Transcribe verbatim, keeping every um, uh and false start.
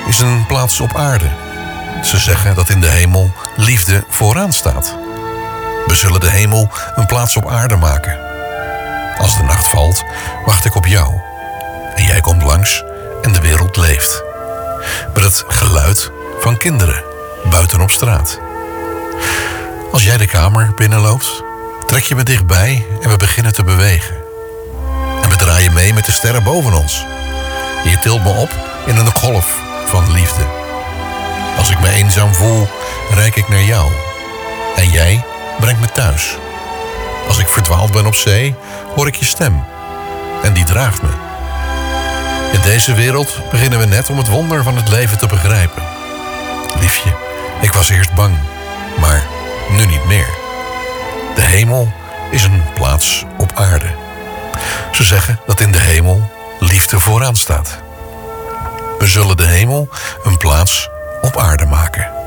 is een plaats op aarde. Ze zeggen dat in de hemel liefde vooraan staat. We zullen de hemel een plaats op aarde maken. Als de nacht valt, wacht ik op jou. En jij komt langs en de wereld leeft. Met het geluid van kinderen buiten op straat. Als jij de kamer binnenloopt, trek je me dichtbij en we beginnen te bewegen. En we draaien mee met de sterren boven ons. Je tilt me op in een golf van liefde. Als ik me eenzaam voel, reik ik naar jou. En jij brengt me thuis. Als ik verdwaald ben op zee, hoor ik je stem. En die draagt me. In deze wereld beginnen we net om het wonder van het leven te begrijpen. Liefje, ik was eerst bang, maar nu niet meer. De hemel is een plaats op aarde. Ze zeggen dat in de hemel liefde vooraan staat. We zullen de hemel een plaats op aarde maken.